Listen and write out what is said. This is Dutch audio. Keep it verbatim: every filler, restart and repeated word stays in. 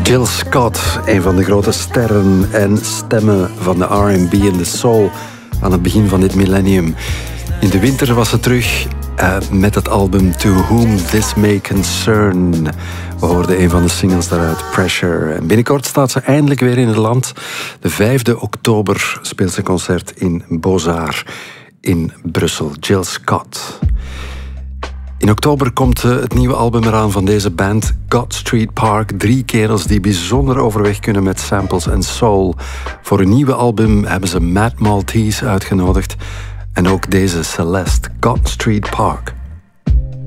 Jill Scott, een van de grote sterren en stemmen van de R en B en de soul aan het begin van dit millennium. In de winter was ze terug uh, met het album To Whom This May Concern. We hoorden een van de singles daaruit, Pressure. En binnenkort staat ze eindelijk weer in het land. De vijfde oktober speelt ze concert in Beaux-Arts in Brussel. Jill Scott. In oktober komt het nieuwe album eraan van deze band, God Street Park. Drie kerels die bijzonder overweg kunnen met samples en soul. Voor een nieuwe album hebben ze Mad Maltese uitgenodigd. En ook deze Celeste, God Street Park.